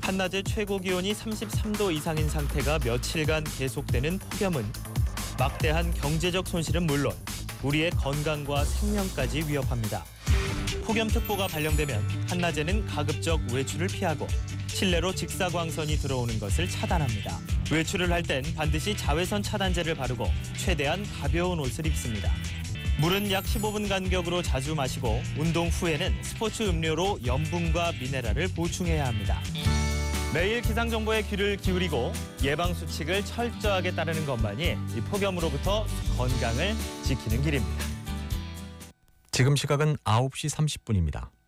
한낮에 최고 기온이 33도 이상인 상태가 며칠간 계속되는 폭염은 막대한 경제적 손실은 물론 우리의 건강과 생명까지 위협합니다. 폭염특보가 발령되면 한낮에는 가급적 외출을 피하고 실내로 직사광선이 들어오는 것을 차단합니다. 외출을 할 땐 반드시 자외선 차단제를 바르고 최대한 가벼운 옷을 입습니다. 물은 약 15분 간격으로 자주 마시고 운동 후에는 스포츠 음료로 염분과 미네랄을 보충해야 합니다. 매일 기상정보에 귀를 기울이고 예방수칙을 철저하게 따르는 것만이 이 폭염으로부터 건강을 지키는 길입니다. 지금 시각은 9시 30분입니다.